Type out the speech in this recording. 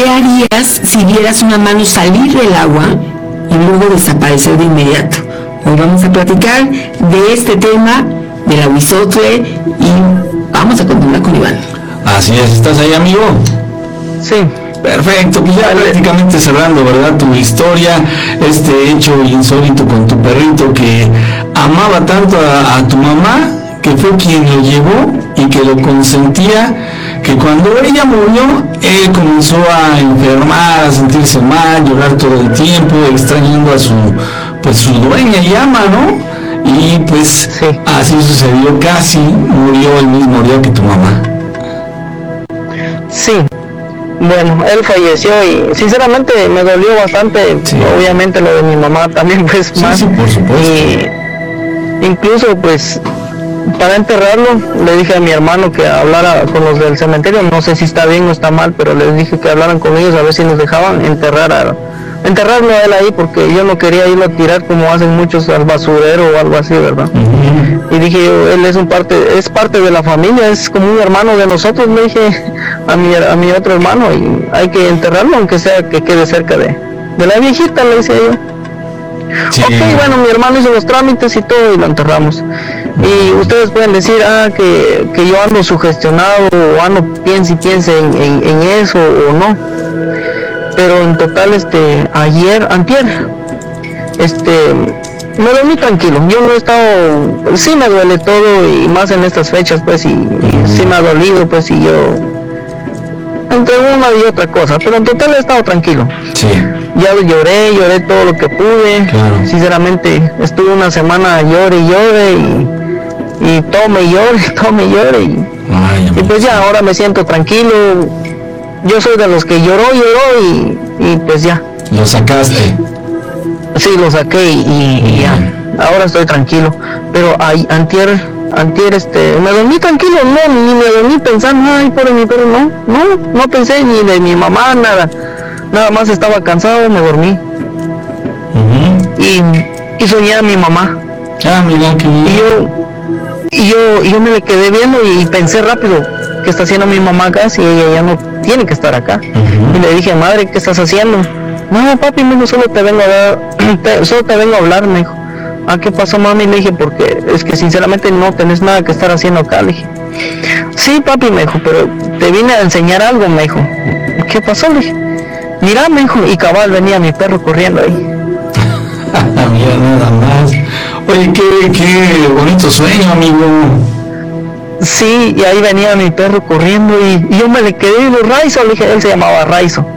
¿qué harías si vieras una mano salir del agua y luego desaparecer de inmediato? Hoy vamos a platicar de este tema del aguizotle y vamos a continuar con Iván. Así es, ¿estás ahí, amigo? Sí. Perfecto, pues ya prácticamente cerrando, ¿verdad? Tu historia, este hecho insólito con tu perrito que amaba tanto a tu mamá, que fue quien lo llevó y que lo consentía, que cuando ella murió, él comenzó a enfermar, a sentirse mal, llorar todo el tiempo, extrañando a su dueña y ama, ¿no? Y pues sí, así sucedió, casi murió el mismo día que tu mamá. Sí. Bueno, él falleció y sinceramente me dolió bastante, sí. Obviamente lo de mi mamá también pues sí, más. Sí, por supuesto. Y incluso pues para enterrarlo le dije a mi hermano que hablara con los del cementerio, no sé si está bien o está mal, pero les dije que hablaran con ellos a ver si nos dejaban enterrarlo a él ahí, porque yo no quería irlo a tirar como hacen muchos al basurero o algo así, ¿verdad? Uh-huh. Y dije yo, él es parte de la familia, es como un hermano de nosotros, le dije a mi otro hermano, y hay que enterrarlo aunque sea que quede cerca de la viejita, le decía yo. Sí. Ok, bueno, mi hermano hizo los trámites y todo y lo enterramos. Y ustedes pueden decir que yo ando sugestionado o ando piense en eso o no. Pero en total antier, me dormí tranquilo. Yo no he estado, sí me duele todo y más en estas fechas pues y sí me ha dolido pues y yo entre una y otra cosa, pero en total he estado tranquilo. Sí. Ya lloré todo lo que pude. Claro. Sinceramente estuve una semana llore y tome y llore y pues ya ahora me siento tranquilo. Yo soy de los que lloró y pues ya. ¿Lo sacaste? Sí, lo saqué y ya. Ahora estoy tranquilo. Pero antier me dormí tranquilo, ni me dormí pensando, ay, por mi perro, no pensé ni de mi mamá, nada más estaba cansado, me dormí. Uh-huh. Y soñé a mi mamá. Ah, mira qué bien. Y yo me le quedé viendo y pensé rápido, ¿qué está haciendo mi mamá acá si ella ya no tiene que estar acá? Uh-huh. Y le dije, madre, ¿qué estás haciendo? No, papi, me dijo, solo te vengo a hablar, me dijo. Ah, ¿qué pasó, mami? Le dije, porque es que sinceramente no tenés nada que estar haciendo acá, le dije. Sí, papi, me dijo, pero te vine a enseñar algo, me dijo. ¿Qué pasó? Le dije, mira, me dijo, y cabal venía mi perro corriendo ahí. Mira, nada más. Oye, qué bonito sueño, amigo. Sí, y ahí venía mi perro corriendo y yo me le quedé y Raizo, le dije, él se llamaba Raizo.